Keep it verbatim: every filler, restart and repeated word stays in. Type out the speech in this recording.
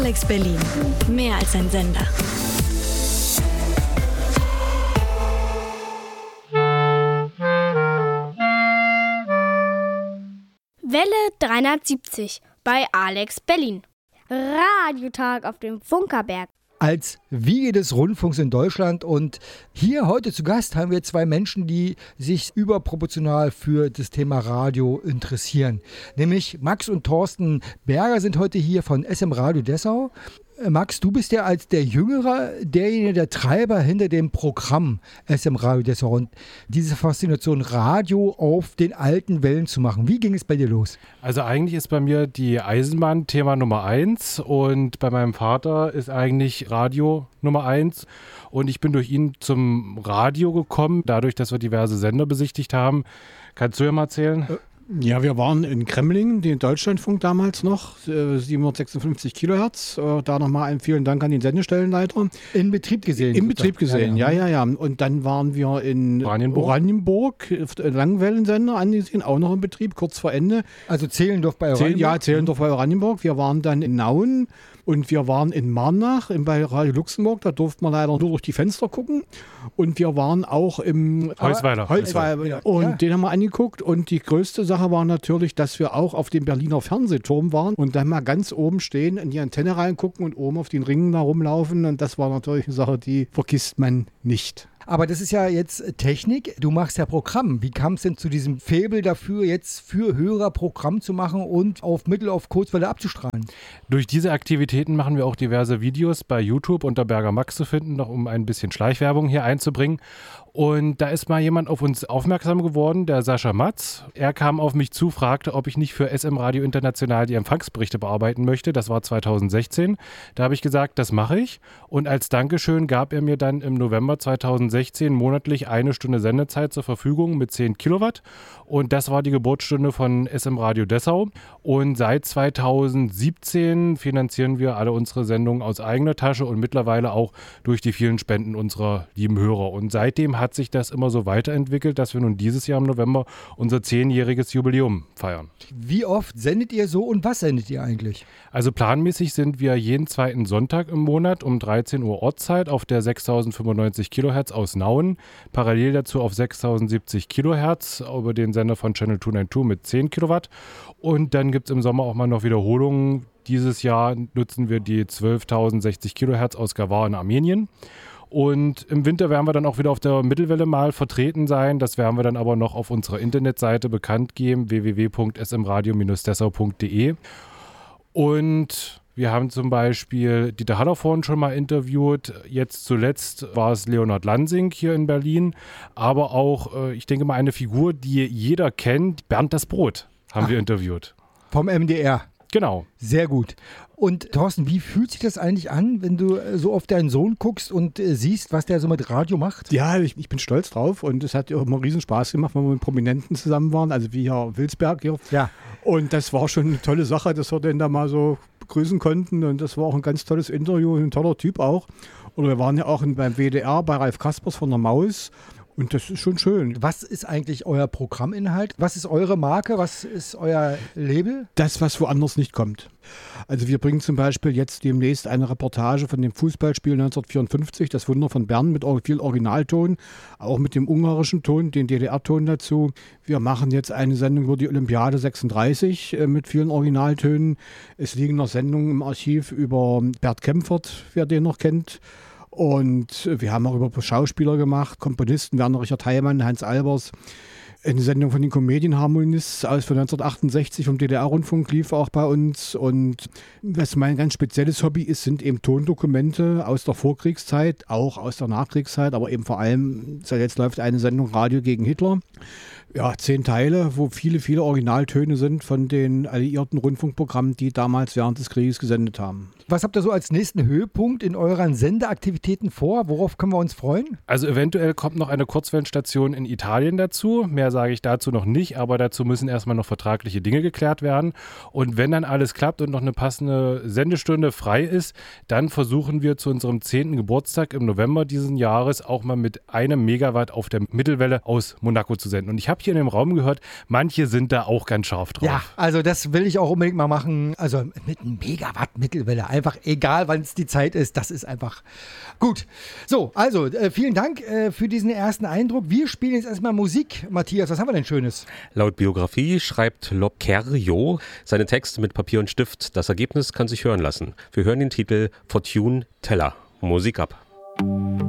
Alex Berlin. Mehr als ein Sender. Welle dreihundertsiebzig bei Alex Berlin. Radiotag auf dem Funkerberg. Als Wiege des Rundfunks in Deutschland, und hier heute zu Gast haben wir zwei Menschen, die sich überproportional für das Thema Radio interessieren. Nämlich Max und Thorsten Berger sind heute hier von S M Radio Dessau. Max, du bist ja als der Jüngere derjenige, der Treiber hinter dem Programm S M Radio Dessau und diese Faszination, Radio auf den alten Wellen zu machen. Wie ging es bei dir los? Also eigentlich ist bei mir die Eisenbahn Thema Nummer eins und bei meinem Vater ist eigentlich Radio Nummer eins und ich bin durch ihn zum Radio gekommen, dadurch, dass wir diverse Sender besichtigt haben. Kannst du ja mal erzählen? Äh. Ja, wir waren in Kremlingen, den Deutschlandfunk damals noch, siebenhundertsechsundfünfzig Kilohertz. Da nochmal einen vielen Dank an den Sendestellenleiter. In Betrieb gesehen? In Betrieb gesehen, ja, ja, ja. Und dann waren wir in Oranienburg, Oranienburg Langwellensender angesehen, auch noch in Betrieb, kurz vor Ende. Also Zehlendorf bei Oranienburg? Ja, Zehlendorf bei Oranienburg. Wir waren dann in Nauen. Und wir waren in Marnach bei Radio Luxemburg, da durften wir leider nur durch die Fenster gucken. Und wir waren auch im Holzweiler. Holzweiler. Und ja. Den haben wir angeguckt. Und die größte Sache war natürlich, dass wir auch auf dem Berliner Fernsehturm waren und dann mal ganz oben stehen, in die Antenne reingucken und oben auf den Ringen da rumlaufen. Und das war natürlich eine Sache, die vergisst man nicht. Aber das ist ja jetzt Technik. Du machst ja Programm. Wie kam es denn zu diesem Faible dafür, jetzt für Hörer Programm zu machen und auf Mittel- auf Kurzwelle abzustrahlen? Durch diese Aktivitäten machen wir auch diverse Videos bei YouTube unter Berger Max zu finden, noch um ein bisschen Schleichwerbung hier einzubringen. Und da ist mal jemand auf uns aufmerksam geworden, der Sascha Matz. Er kam auf mich zu, fragte, ob ich nicht für S M Radio International die Empfangsberichte bearbeiten möchte. Das war zweitausendsechzehn. Da habe ich gesagt, das mache ich. Und als Dankeschön gab er mir dann im November zweitausendsechzehn monatlich eine Stunde Sendezeit zur Verfügung mit zehn Kilowatt. Und das war die Geburtsstunde von S M Radio Dessau. Und seit zweitausendsiebzehn finanzieren wir alle unsere Sendungen aus eigener Tasche und mittlerweile auch durch die vielen Spenden unserer lieben Hörer. Und seitdem hat sich das immer so weiterentwickelt, dass wir nun dieses Jahr im November unser zehnjähriges Jubiläum feiern. Wie oft sendet ihr so und was sendet ihr eigentlich? Also planmäßig sind wir jeden zweiten Sonntag im Monat um dreizehn Uhr Ortszeit auf der sechstausendfünfundneunzig Kilohertz aus Nauen. Parallel dazu auf sechstausendsiebzig Kilohertz über den Sender von Channel zweihundertzweiundneunzig mit zehn Kilowatt. Und dann gibt es im Sommer auch mal noch Wiederholungen. Dieses Jahr nutzen wir die zwölftausendsechzig Kilohertz aus Gawar in Armenien. Und im Winter werden wir dann auch wieder auf der Mittelwelle mal vertreten sein. Das werden wir dann aber noch auf unserer Internetseite bekannt geben, w w w punkt s m radio Bindestrich dessau punkt d e. Und wir haben zum Beispiel Dieter Hallervorden schon mal interviewt. Jetzt zuletzt war es Leonhard Lansing hier in Berlin. Aber auch, ich denke mal, eine Figur, die jeder kennt, Bernd das Brot, haben Ach, wir interviewt. Vom M D R. Genau. Sehr gut. Und Thorsten, wie fühlt sich das eigentlich an, wenn du so auf deinen Sohn guckst und äh, siehst, was der so mit Radio macht? Ja, ich, ich bin stolz drauf und es hat immer riesen Spaß gemacht, wenn wir mit Prominenten zusammen waren, also wie Herr Wilsberg hier. Ja. Und das war schon eine tolle Sache, dass wir den da mal so begrüßen konnten und das war auch ein ganz tolles Interview, ein toller Typ auch. Oder wir waren ja auch in, beim W D R bei Ralf Kaspers von der Maus. Und das ist schon schön. Was ist eigentlich euer Programminhalt? Was ist eure Marke? Was ist euer Label? Das, was woanders nicht kommt. Also wir bringen zum Beispiel jetzt demnächst eine Reportage von dem Fußballspiel neunzehnhundertvierundfünfzig, das Wunder von Bern, mit viel Originalton, auch mit dem ungarischen Ton, den D D R-Ton dazu. Wir machen jetzt eine Sendung über die Olympiade sechsunddreißig äh, mit vielen Originaltönen. Es liegen noch Sendungen im Archiv über Bert Kempfert, wer den noch kennt. Und wir haben auch über Schauspieler gemacht, Komponisten, Werner Richard Heimann, Hans Albers. Eine Sendung von den Comedian-Harmonists aus von neunzehnhundertachtundsechzig vom D D R-Rundfunk lief auch bei uns. Und was mein ganz spezielles Hobby ist, sind eben Tondokumente aus der Vorkriegszeit, auch aus der Nachkriegszeit, aber eben vor allem, jetzt läuft eine Sendung Radio gegen Hitler. Ja, zehn Teile, wo viele, viele Originaltöne sind von den alliierten Rundfunkprogrammen, die damals während des Krieges gesendet haben. Was habt ihr so als nächsten Höhepunkt in euren Sendeaktivitäten vor? Worauf können wir uns freuen? Also eventuell kommt noch eine Kurzwellenstation in Italien dazu. Mehr sage ich dazu noch nicht, aber dazu müssen erstmal noch vertragliche Dinge geklärt werden. Und wenn dann alles klappt und noch eine passende Sendestunde frei ist, dann versuchen wir zu unserem zehnten Geburtstag im November diesen Jahres auch mal mit einem Megawatt auf der Mittelwelle aus Monaco zu senden. Und ich habe hier in dem Raum gehört, manche sind da auch ganz scharf drauf. Ja, also das will ich auch unbedingt mal machen. Also mit einem Megawatt Mittelwelle. Einfach egal, wann es die Zeit ist. Das ist einfach gut. So, also äh, vielen Dank äh, für diesen ersten Eindruck. Wir spielen jetzt erstmal Musik. Matthias, was haben wir denn Schönes? Laut Biografie schreibt Lokerio seine Texte mit Papier und Stift. Das Ergebnis kann sich hören lassen. Wir hören den Titel Fortune Teller. Musik ab.